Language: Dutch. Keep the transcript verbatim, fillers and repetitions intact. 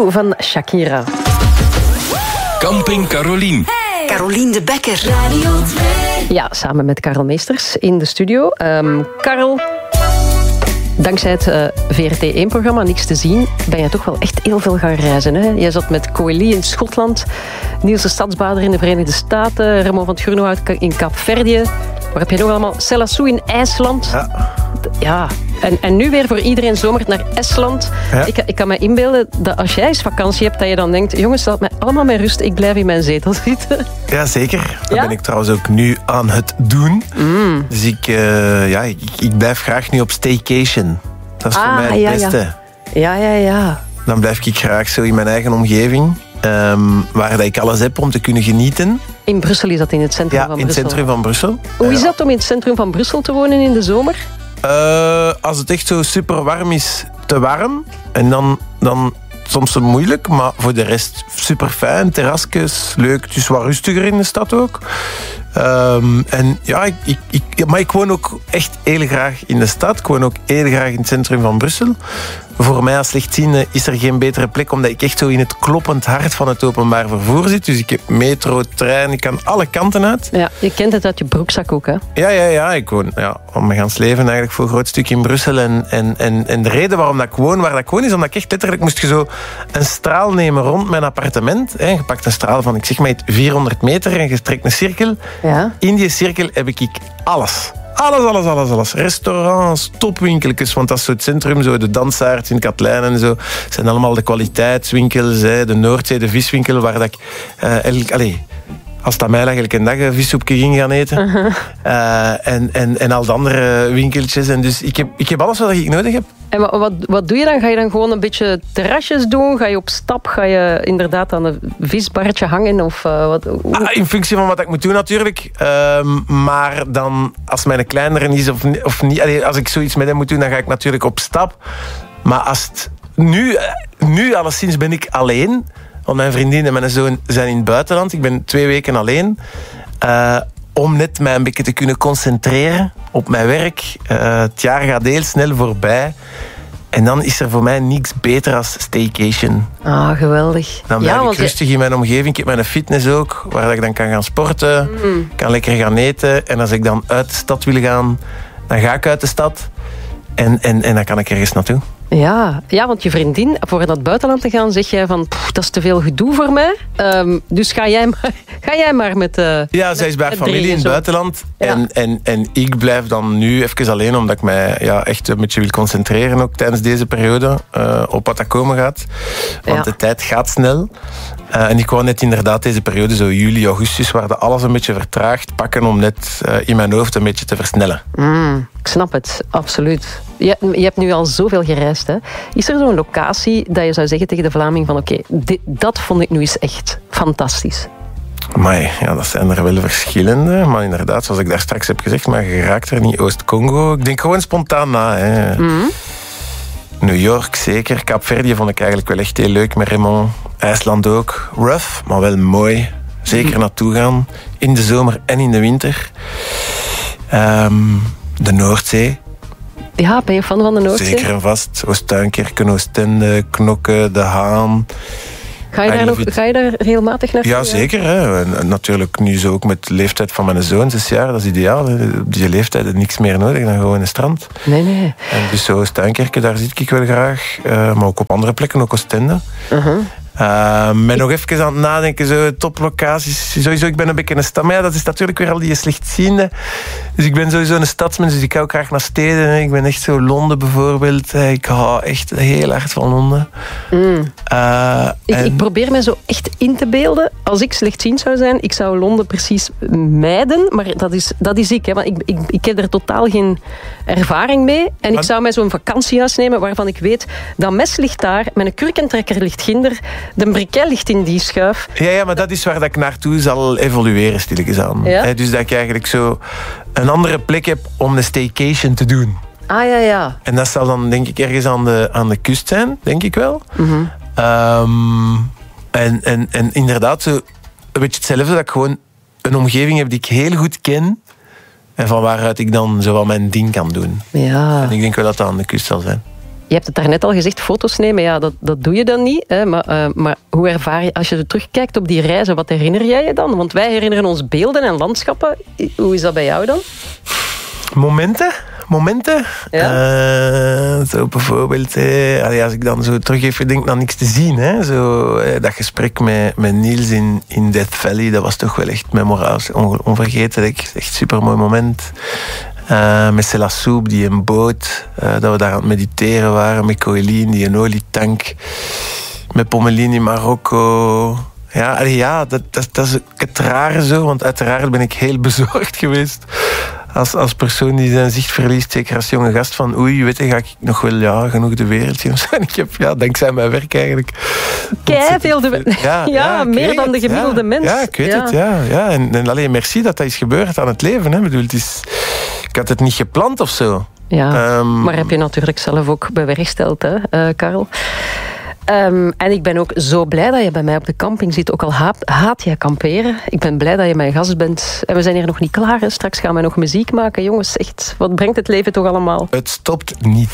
You van Shakira. Camping Carolien. Hey. Carolien de Bekker. Radio twee. Ja, samen met Karel Meesters in de studio. Um, Karel, dankzij het uh, V R T één-programma Niks te zien ben je toch wel echt heel veel gaan reizen. Hè? Jij zat met Coeli in Schotland, Niels de Stadsbader in de Verenigde Staten, Remo van het Groenhout in Kaapverdië. Waar heb je nog allemaal? Selassou in IJsland. Ja. Ja. En, en nu weer voor iedereen zomer naar Estland. Ja. Ik, ik kan me inbeelden dat als jij eens vakantie hebt, dat je dan denkt, jongens, laat mij allemaal met rust, ik blijf in mijn zetel zitten. Ja, zeker. Dat ja? ben ik trouwens ook nu aan het doen. Mm. Dus ik, uh, ja, ik, ik blijf graag nu op staycation. Dat is ah, voor mij het ja, beste. Ja, ja, ja. Dan blijf ik graag zo in mijn eigen omgeving, um, waar dat ik alles heb om te kunnen genieten. In Brussel is dat in het centrum ja, van in Brussel? Ja, in het centrum van Brussel. Hoe is ja. dat om in het centrum van Brussel te wonen in de zomer? Uh, als het echt zo super warm is, te warm. En dan, dan soms moeilijk, maar voor de rest super fijn. Terrasjes, leuk. Het is wat rustiger in de stad ook. Um, en ja, ik, ik, ik, maar ik woon ook echt heel graag in de stad. Ik woon ook heel graag in het centrum van Brussel. Voor mij als slechtziende is er geen betere plek, omdat ik echt zo in het kloppend hart van het openbaar vervoer zit. Dus ik heb metro, trein, ik kan alle kanten uit. Ja, je kent het uit je broekzak ook, hè? Ja, ja, ja. Ik woon ja, om mijn gans leven eigenlijk voor een groot stuk in Brussel. En, en, en, en de reden waarom dat ik woon, waar dat ik woon, is omdat ik echt letterlijk moest je zo een straal nemen rond mijn appartement. Hè. Je pakt een straal van, ik zeg maar, vierhonderd meter en je trekt een cirkel. Ja. In die cirkel heb ik alles. Alles, alles, alles, alles. Restaurants, topwinkeltjes, want dat is zo het centrum, zo de Dansaert in Katlijnen en zo. Het zijn allemaal de kwaliteitswinkels, hè, de Noordzee, de viswinkel, waar dat ik... Uh, elk, allez, als het aan mij eigenlijk een dag een vissoepje ging gaan eten. Uh-huh. Uh, en, en, en al die andere winkeltjes. En dus ik heb, ik heb alles wat ik nodig heb. En wat, wat, wat doe je dan? Ga je dan gewoon een beetje terrasjes doen? Ga je op stap? Ga je inderdaad aan een visbarretje hangen? Of, uh, wat, ah, in functie van wat ik moet doen natuurlijk. Uh, maar dan, als mijn kleinere is of, of niet... Allee, als ik zoiets met hem moet doen, dan ga ik natuurlijk op stap. Maar als het... Nu, nu alleszins ben ik alleen... Want mijn vriendin en mijn zoon zijn in het buitenland. Ik ben twee weken alleen. Uh, om net mij een beetje te kunnen concentreren op mijn werk. Uh, het jaar gaat heel snel voorbij. En dan is er voor mij niks beter als staycation. Ah, geweldig. Dan blijf ja, ik rustig je... in mijn omgeving. Ik heb mijn fitness ook, waar ik dan kan gaan sporten. Mm. Kan lekker gaan eten. En als ik dan uit de stad wil gaan, dan ga ik uit de stad. En, en, en dan kan ik ergens naartoe. Ja, ja, want je vriendin, voor dat buitenland te gaan, zeg jij van, dat is te veel gedoe voor mij. Um, dus ga jij maar, ga jij maar met... Uh, ja, zij is bij met familie in het buitenland. Ja. En, en, en ik blijf dan nu even alleen, omdat ik mij ja, echt een beetje wil concentreren, ook tijdens deze periode, uh, op wat er komen gaat. Want ja. de tijd gaat snel. Uh, en ik wou net inderdaad deze periode, zo juli, augustus, waar de alles een beetje vertraagd, pakken om net uh, in mijn hoofd een beetje te versnellen. Mm, ik snap het, absoluut. Je, je hebt nu al zoveel gereisd, hè? Is er zo'n locatie dat je zou zeggen tegen de Vlaming van oké, okay, dat vond ik nu eens echt fantastisch? Amai, ja, dat zijn er wel verschillende. Maar inderdaad, zoals ik daar straks heb gezegd, maar je raakt er niet. Oost-Congo, ik denk gewoon spontaan na. Hè. Mm-hmm. New York zeker. Kaapverdië vond ik eigenlijk wel echt heel leuk met Raymond. IJsland ook. Rough, maar wel mooi. Zeker mm-hmm. naartoe gaan. In de zomer en in de winter. Um, de Noordzee. Ja, ben je fan van de Noordzee? Zeker en vast. Oost-Duinkerken, Oostende, Knokke, De Haan. Ga je, daar nog, ga je daar regelmatig naartoe? Ja, zeker. Hè. En natuurlijk nu zo ook met de leeftijd van mijn zoon, zes jaar, dat is ideaal. Hè. Op die leeftijd heb je niks meer nodig dan gewoon een strand. Nee, nee. En dus zo Oost-Duinkerken, daar zit ik wel graag. Uh, maar ook op andere plekken, ook Oostende. Uh-huh. Uh, met nog even aan het nadenken, zo, toplocaties. Sowieso, ik ben een beetje een stad. Maar ja, dat is natuurlijk weer al die slechtziende. Dus ik ben sowieso een stadsmens, dus ik hou graag naar steden. Hè. Ik ben echt zo Londen bijvoorbeeld. Ik hou echt heel hard van Londen. Mm. Uh, ik, en... ik probeer me zo echt in te beelden. Als ik slechtziend zou zijn, ik zou Londen precies mijden. Maar dat is, dat is ik, hè. Want ik, ik, ik heb er totaal geen ervaring mee. En ik zou mij zo'n vakantiehuis nemen waarvan ik weet, dat mes ligt daar, mijn kurkentrekker ligt ginder, de briquet ligt in die schuif. Ja, ja, maar dat is waar dat ik naartoe zal evolueren, stilletjes aan. Ja? Dus dat ik eigenlijk zo een andere plek heb om een staycation te doen. Ah, ja, ja. En dat zal dan, denk ik, ergens aan de, aan de kust zijn, denk ik wel. Mm-hmm. Um, en, en, en inderdaad, zo een beetje hetzelfde, dat ik gewoon een omgeving heb die ik heel goed ken en van waaruit ik dan zowel mijn ding kan doen. Ja. En ik denk wel dat dat aan de kust zal zijn. Je hebt het daarnet al gezegd, foto's nemen, ja, dat, dat doe je dan niet. Hè? Maar, uh, maar hoe ervaar je, als je terugkijkt op die reizen, wat herinner jij je dan? Want wij herinneren ons beelden en landschappen. Hoe is dat bij jou dan? Momenten? Momenten? Ja. Uh, zo bijvoorbeeld, eh, allee, als ik dan zo terug even denk naar niks te zien. Hè, zo, eh, dat gesprek met, met Niels in, in Death Valley, dat was toch wel echt memorabel, on, onvergetelijk. Echt een supermooi moment. Uh, met Céla Soep, die een boot, uh, dat we daar aan het mediteren waren. Met Coeline, die een olietank. Met Pommelien in Marokko. Ja, allee, ja dat, dat, dat is het rare zo, want uiteraard ben ik heel bezorgd geweest. Als, als persoon die zijn zicht verliest, zeker als jonge gast, van oei, weet je, ga ik nog wel ja, genoeg de wereld zien. Ik heb, ja, dankzij mijn werk eigenlijk... Kei veel de... Ja, ja, ja meer dan de gemiddelde ja, mens. Ja, ik weet ja. het, ja. ja. En, en alleen merci dat dat is gebeurd aan het leven. Hè. Ik bedoel, het is, ik had het niet gepland of zo. Ja, um, maar heb je natuurlijk zelf ook bewerkstelligd, hè, uh, Karel. Um, en ik ben ook zo blij dat je bij mij op de camping zit. Ook al haat, haat jij kamperen. Ik ben blij dat je mijn gast bent. En we zijn hier nog niet klaar. Hè. Straks gaan we nog muziek maken. Jongens, echt, wat brengt het leven toch allemaal? Het stopt niet.